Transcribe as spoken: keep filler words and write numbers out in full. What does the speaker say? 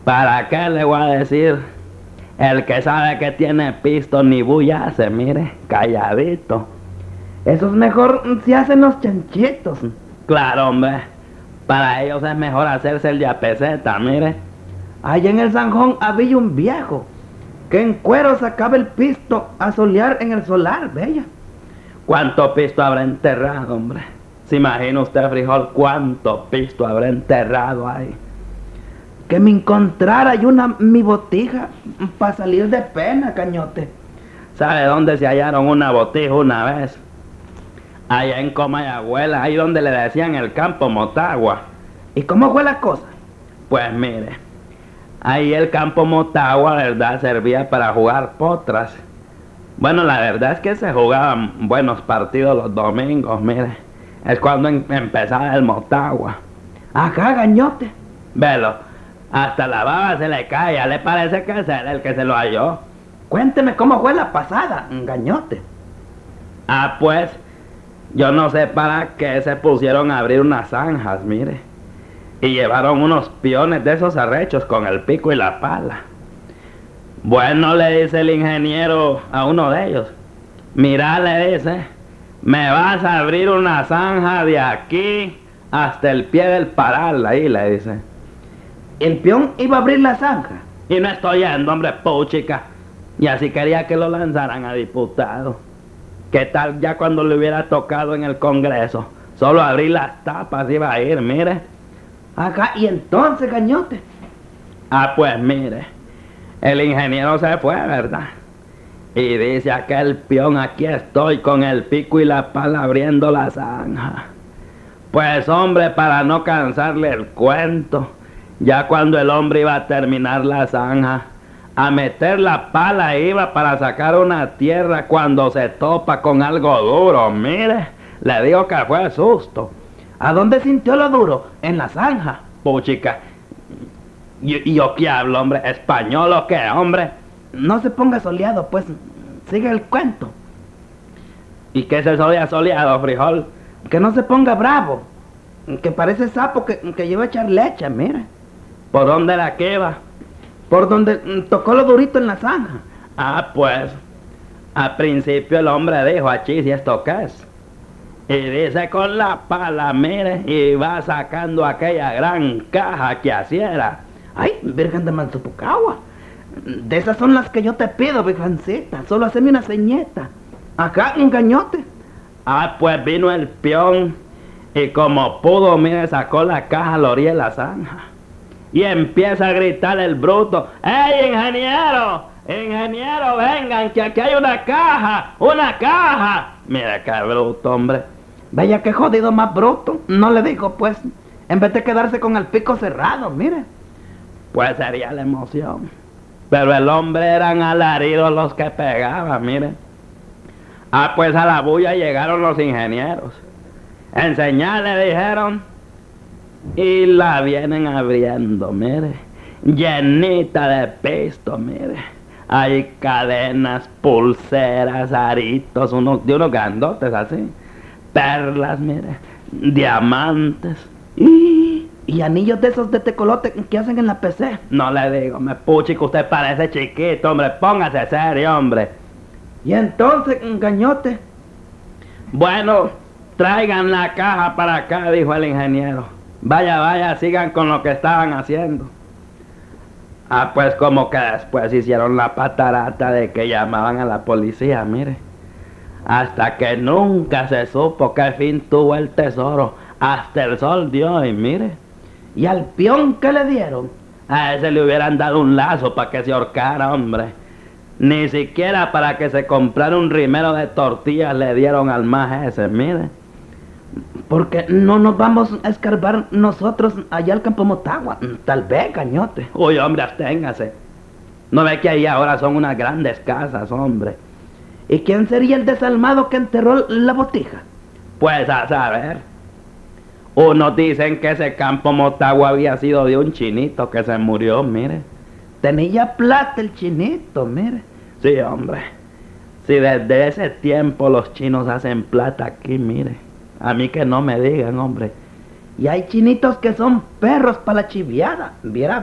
¿Para qué le voy a decir? El que sabe que tiene pisto ni bulla hace, mire, calladito. Eso es mejor si hacen los chanchitos. Claro, hombre. Para ellos es mejor hacerse el de a peseta, mire. Allá en el Sanjón había un viejo que en cuero sacaba el pisto a solear en el solar, bella. ¿Cuánto pisto habrá enterrado, hombre? ¿Se imagina usted, frijol, cuánto pisto habrá enterrado ahí? Que me encontrara yo una mi botija para salir de pena, cañote. ¿Sabe dónde se hallaron una botija una vez? Allá en Comayagüela, ahí donde le decían el campo Motagua. ¿Y cómo fue la cosa? Pues mire, ahí el campo Motagua, verdad, servía para jugar potras. Bueno, la verdad es que se jugaban buenos partidos los domingos, mire. Es cuando em empezaba el Motagua. Acá, gañote. Velo, hasta la baba se le cae, ¿ya le parece que es él el que se lo halló? Cuénteme cómo fue la pasada, gañote. Ah, pues, yo no sé para qué se pusieron a abrir unas zanjas, mire. Y llevaron unos piones de esos arrechos con el pico y la pala. Bueno, le dice el ingeniero a uno de ellos. Mira, le dice, me vas a abrir una zanja de aquí hasta el pie del paral, ahí le dice. El peón iba a abrir la zanja. Y no estoy yendo, hombre, puchica. Y así quería que lo lanzaran a diputado. ¿Qué tal ya cuando le hubiera tocado en el Congreso? Solo abrir las tapas iba a ir, mire. Acá, y entonces, gañote. Ah, pues mire, el ingeniero se fue, ¿verdad? Y dice aquel peón, aquí estoy con el pico y la pala abriendo la zanja. Pues hombre, para no cansarle el cuento, ya cuando el hombre iba a terminar la zanja, a meter la pala iba para sacar una tierra cuando se topa con algo duro, mire, le digo que fue susto. ¿A dónde sintió lo duro? En la zanja. Puchica, ¿y, y yo qué hablo, hombre? ¿Español o qué, hombre? No se ponga soleado, pues, sigue el cuento. ¿Y qué se solia soleado, frijol? Que no se ponga bravo, que parece sapo que, que lleva a echar leche, mire. ¿Por dónde la que va? Por donde mm, tocó lo durito en la zanja. Ah, pues, al principio el hombre dijo, achí, ¿y esto qué es? Y dice con la pala, mire, y va sacando aquella gran caja que hiciera. Ay, virgen de Manzupucagua, de esas son las que yo te pido, virgencita, solo haceme una ceñeta. Acá, un gañote. Ah, pues vino el peón, y como pudo, mire, sacó la caja a la orilla de la zanja. Y empieza a gritar el bruto, ¡ey, ingeniero! ¡Ingeniero, vengan, que aquí hay una caja! ¡Una caja! Mira qué bruto, hombre. Vaya que jodido más bruto, no le digo, pues, en vez de quedarse con el pico cerrado, mire. Pues sería la emoción. Pero el hombre eran alaridos los que pegaban, mire. Ah, pues a la bulla llegaron los ingenieros. Enseñar le dijeron. Y la vienen abriendo, mire. Llenita de pisto, mire. Hay cadenas, pulseras, aritos, unos, de unos grandotes así. Perlas, mire. Diamantes. Y, y anillos de esos de tecolote que hacen en la P C. No le digo, me puchi que usted parece chiquito, hombre. Póngase serio, hombre. Y entonces, gañote. Bueno, traigan la caja para acá, dijo el ingeniero. Vaya, vaya, sigan con lo que estaban haciendo. Ah, pues como que después hicieron la patarata de que llamaban a la policía, mire. Hasta que nunca se supo qué fin tuvo el tesoro. Hasta el sol dio y mire. ¿Y al peón qué le dieron? A ese le hubieran dado un lazo para que se ahorcara, hombre. Ni siquiera para que se comprara un rimero de tortillas le dieron al más ese, mire. Porque no nos vamos a escarbar nosotros allá al campo Motagua, tal vez, cañote. Uy, hombre, absténgase. ¿No ve que ahí ahora son unas grandes casas, hombre? ¿Y quién sería el desalmado que enterró la botija? Pues a saber. Unos dicen que ese campo Motagua había sido de un chinito que se murió, mire. Tenía plata el chinito, mire. Sí, hombre. Si desde ese tiempo los chinos hacen plata aquí, mire. A mí que no me digan, hombre. Y hay chinitos que son perros para la chiviada. Viera